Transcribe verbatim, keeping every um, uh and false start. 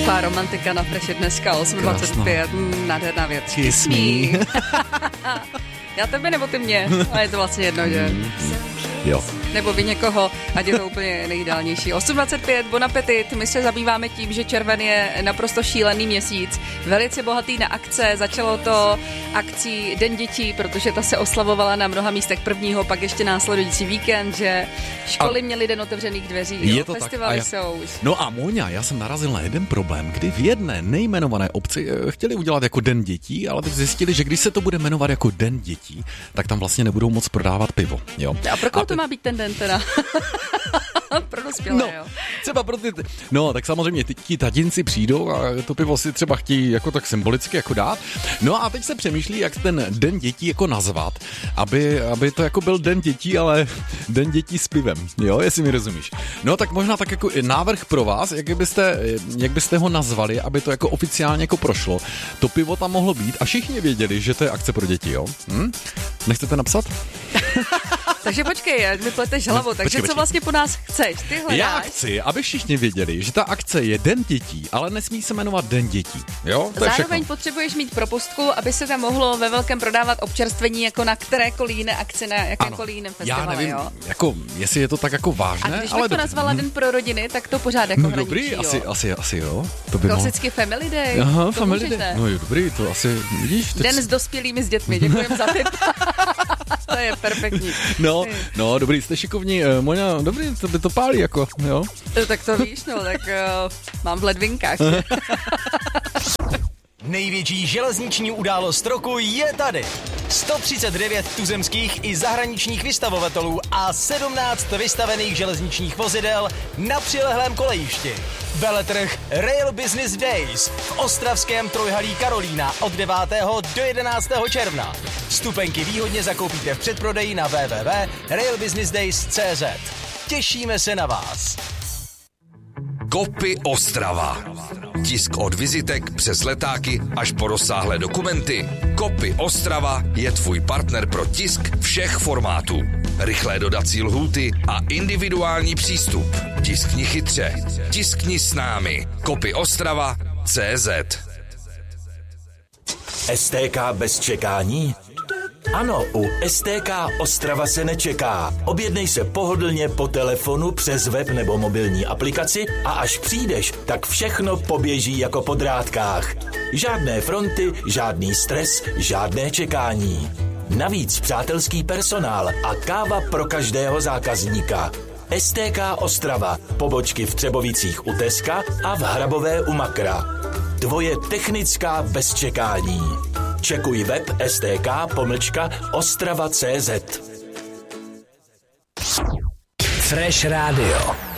Taková romantika na Freši dneska, osm dvacet pět, nádherná věc. Kiss me. Já tebe nebo ty mě, a je to vlastně jedno, že? Jo. Nebo vy někoho, ať je to úplně nejideálnější. osm dvacet pět, bon appetit, my se zabýváme tím, že červen je naprosto šílený měsíc, velice bohatý na akce, začalo to akcí Den dětí, protože ta se oslavovala na mnoha místech prvního, pak ještě následující víkend, že školy a měly den otevřených dveří, je jo, to festivaly tak. Já... jsou. No a Móňa, já jsem narazil na jeden problém, kdy v jedné nejmenované obci chtěli udělat jako Den dětí, ale teď zjistili, že když se to bude jmenovat jako Den dětí, tak tam vlastně nebudou moc prodávat pivo, jo. A pro koho a to má být ten den teda? Pro dospělé, no, jo. Třeba pro ty, no, tak samozřejmě ty, ti tatínci přijdou a to pivo si třeba chtějí jako tak symbolicky jako dát. No a teď se přemýšlí, jak ten Den dětí jako nazvat, aby, aby to jako byl Den dětí, ale Den dětí s pivem, jo, jestli mi rozumíš. No tak možná tak jako návrh pro vás, jak byste, jak byste ho nazvali, aby to jako oficiálně jako prošlo. To pivo tam mohlo být a všichni věděli, že to je akce pro děti, jo. Hm? Nechcete napsat? Takže počkej, ať mi pleteš hlavu, takže počkej, co počkej. vlastně po nás chceš? Ty hledáš? Já chci, aby všichni věděli, že ta akce je Den dětí, ale nesmí se jmenovat Den dětí. Jo, to je Zároveň všechno. potřebuješ mít propustku, aby se tam mohlo ve velkém prodávat občerstvení jako na kterékoliv jiné akci, na jakémkoliv jiném festivale, Já nevím, jo? jako, jestli je to tak jako vážné, A když ale bych to dobře. nazvala Den pro rodiny, tak to pořád jako No hraničí, dobrý, jo? asi, asi, asi jo. To by mohlo. Klasicky Family Day. Aha, to Family můžete. Day. No jo, dobrý, to asi, vidíš? Tak... Den s dospělými s dětmi, děkujem za tip. To je perfektní. No, no, dobrý, jste šikovní. Moňa, dobrý, to by to pálí, jako, jo. Tak to víš, no, tak uh, mám v ledvinkách. Největší železniční událost roku je tady. sto třicet devět tuzemských i zahraničních vystavovatelů a sedmnáct vystavených železničních vozidel na přilehlém kolejišti. Veletrh Rail Business Days v ostravském trojhalí Karolína od devátého do jedenáctého června. Vstupenky výhodně zakoupíte v předprodeji na w w w tečka rail business days tečka c z. Těšíme se na vás. Kopy Ostrava. Tisk od vizitek přes letáky až po rozsáhlé dokumenty. Kopy Ostrava je tvůj partner pro tisk všech formátů. Rychlé dodací lhůty a individuální přístup. Tiskni chytře. Tiskni s námi. Kopy Ostrava tečka cé zet. S T K bez čekání? Ano, u S T K Ostrava se nečeká. Objednej se pohodlně po telefonu, přes web nebo mobilní aplikaci a až přijdeš, tak všechno poběží jako po drátkách. Žádné fronty, žádný stres, žádné čekání. Navíc přátelský personál a káva pro každého zákazníka. S T K Ostrava, pobočky v Třebovicích u Teska a v Hrabové u Makra. Tvoje technická bez čekání. Čekuj web stk pomlčka ostrava tečka cé zet. Fresh Radio.